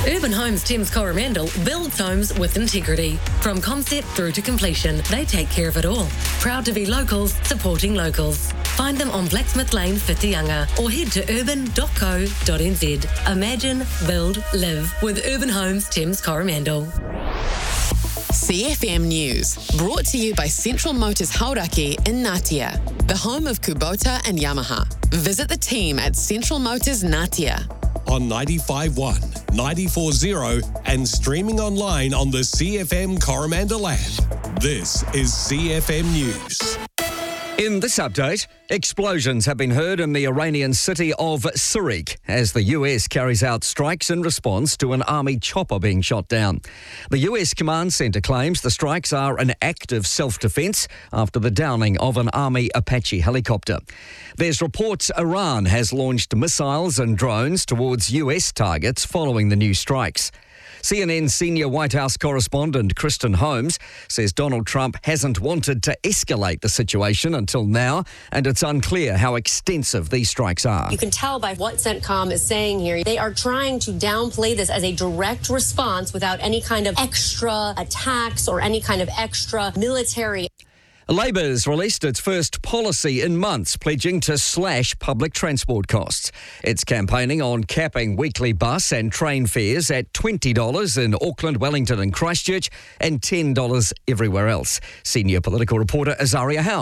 Urban Homes Thames Coromandel builds homes with integrity. From concept through to completion, they take care of it all. Proud to be locals, supporting locals. Find them on Blacksmith Lane, Whitianga, or head to urban.co.nz. Imagine, build, live with Urban Homes Thames Coromandel. CFM News, brought to you by Central Motors Hauraki in Ngatea, the home of Kubota and Yamaha. Visit the team at Central Motors Ngatea. On 95.1, 94.0 and streaming online on the CFM Coromandel app. This is CFM News. In this update, explosions have been heard in the Iranian city of Sirik as the US carries out strikes in response to an army chopper being shot down. The US command centre claims the strikes are an act of self-defence after the downing of an army Apache helicopter. There's reports Iran has launched missiles and drones towards US targets following the new strikes. CNN senior White House correspondent Kristen Holmes says Donald Trump hasn't wanted to escalate the situation until now, and it's unclear how extensive these strikes are. You can tell by what CENTCOM is saying here. They are trying to downplay this as a direct response without any kind of extra attacks or any kind of extra military. Labor's released its first policy in months, pledging to slash public transport costs. It's campaigning on capping weekly bus and train fares at $20 in Auckland, Wellington and Christchurch and $10 everywhere else. Senior political reporter Azaria Howe